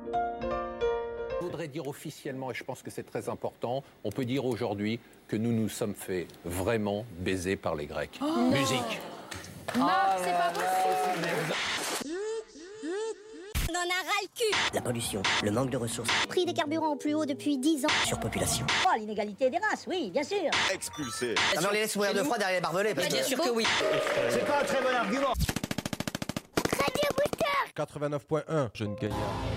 Je voudrais dire officiellement, et je pense que c'est très important, on peut dire aujourd'hui que nous nous sommes fait vraiment baiser par les Grecs. Musique. Marc, c'est pas possible. On en a ras le cul. La pollution, le manque de ressources, Prix des carburants au plus haut depuis 10 ans. surpopulation. Oh, l'inégalité des races, oui, bien sûr. Expulsé. Ah non, les laisse mourir de froid derrière les barbelés. Parce Bien que... sûr que oui. C'est pas un très bon argument. Radio Booster. 89.1, jeune gaillard.